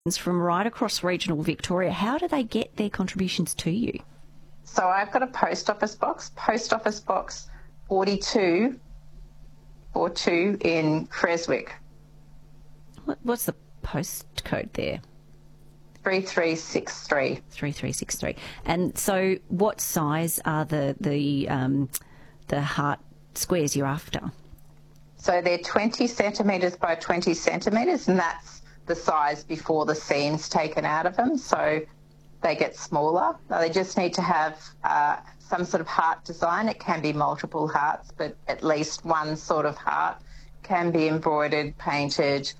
from right across regional Victoria. How do they get their contributions to you? So I've got a post office box 4242 in Creswick. What's the postcode there? 3363. 3363. And so what size are the heart squares you're after? So they're 20 centimetres by 20 centimetres, and that's the size before the seam's taken out of them. So they get smaller. They just need to have some sort of heart design. It can be multiple hearts, but at least one sort of heart can be embroidered, painted,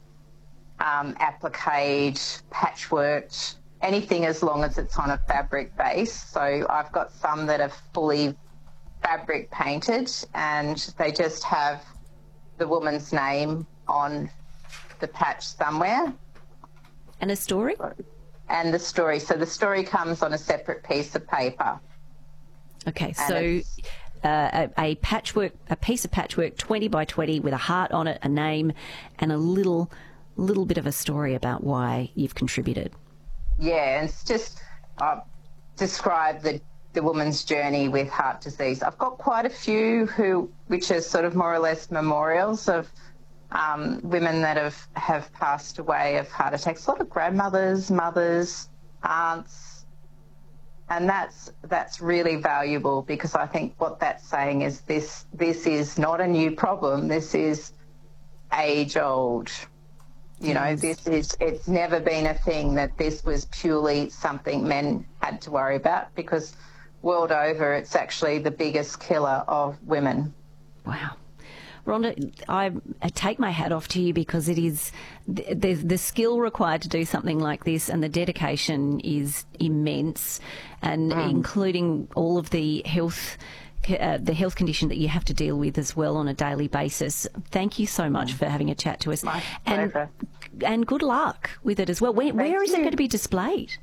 appliqued, patchworked, anything as long as it's on a fabric base. So I've got some that are fully fabric painted and they just have the woman's name on the patch somewhere. And a story? And the story. So the story comes on a separate piece of paper. Okay, so a piece of patchwork, 20 by 20, with a heart on it, a name, and a little bit of a story about why you've contributed. Yeah, and it's just describe the woman's journey with heart disease. I've got quite a few which are sort of more or less memorials of women that have passed away of heart attacks. A lot of grandmothers, mothers, aunts, and that's really valuable, because I think what that's saying is this is not a new problem. This is age old. You know, it's never been a thing that this was purely something men had to worry about, because world over it's actually the biggest killer of women. Wow. Rhonda, I take my hat off to you, because it is the skill required to do something like this, and the dedication is immense, and including all of the health condition that you have to deal with as well on a daily basis. Thank you so much for having a chat to us. My pleasure. And good luck with it as well. Where is it going to be displayed?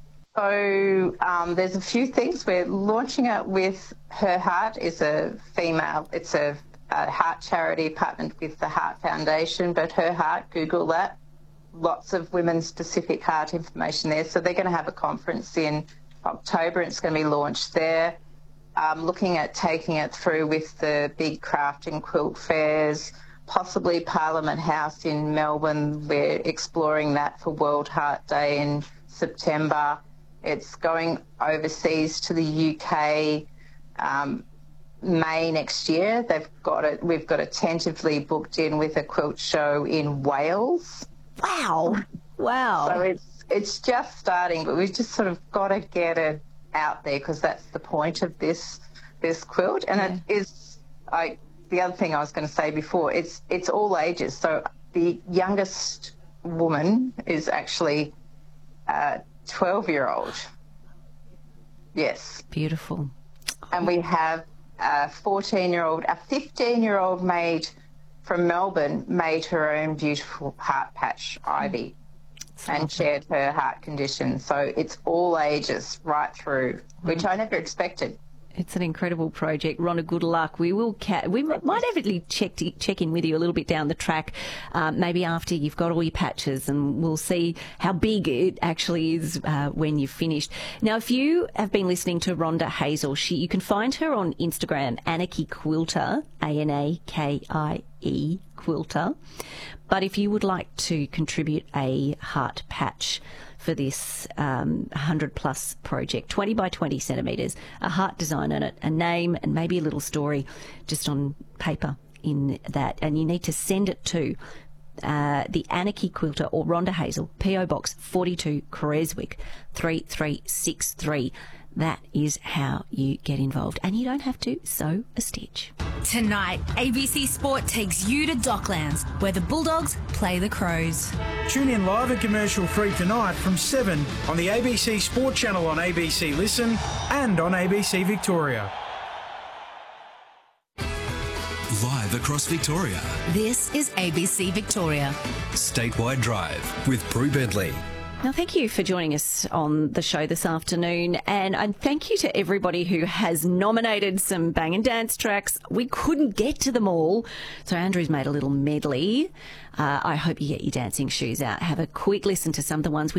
So there's a few things. We're launching it with Her Heart. It's a heart charity partnered with the Heart Foundation, but Her Heart, Google that. Lots of women-specific heart information there. So they're going to have a conference in October. It's going to be launched there. Looking at taking it through with the big craft and quilt fairs, possibly Parliament House in Melbourne. We're exploring that for World Heart Day in September. It's going overseas to the UK May next year. We've got it tentatively booked in with a quilt show in Wales. Wow. So it's just starting, but we've just sort of got to get it out there, because that's the point of this quilt. And it is, the other thing I was going to say before, it's all ages. So the youngest woman is actually 12-year-old. Yes. Beautiful. And we have a 15-year-old maid from Melbourne made her own beautiful heart patch, Ivy, and shared her heart condition. So it's all ages right through, which I never expected. It's an incredible project. Rhonda, good luck. We might actually check in with you a little bit down the track, maybe after you've got all your patches, and we'll see how big it actually is when you've finished. Now, if you have been listening to Rhonda Hazel, you can find her on Instagram, Anarchy Quilter, ANAKIE Quilter. But if you would like to contribute a heart patch for this 100-plus project, 20 by 20 centimetres, a heart design on it, a name, and maybe a little story just on paper in that. And you need to send it to the Anarchy Quilter or Rhonda Hazel, PO Box 42, Creswick 3363. That is how you get involved. And you don't have to sew a stitch. Tonight, ABC Sport takes you to Docklands, where the Bulldogs play the Crows. Tune in live and commercial-free tonight from 7 on the ABC Sport channel on ABC Listen and on ABC Victoria. Live across Victoria. This is ABC Victoria. Statewide Drive with Prue Bentley. Now, thank you for joining us on the show this afternoon, and thank you to everybody who has nominated some bang and dance tracks. We couldn't get to them all, so Andrew's made a little medley. I hope you get your dancing shoes out. Have a quick listen to some of the ones we